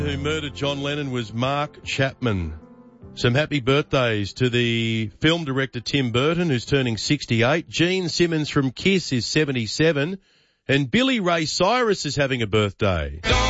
Who murdered John Lennon was Mark Chapman. Some happy birthdays to the film director Tim Burton, who's turning 68. Gene Simmons from Kiss is 77. And Billy Ray Cyrus is having a birthday.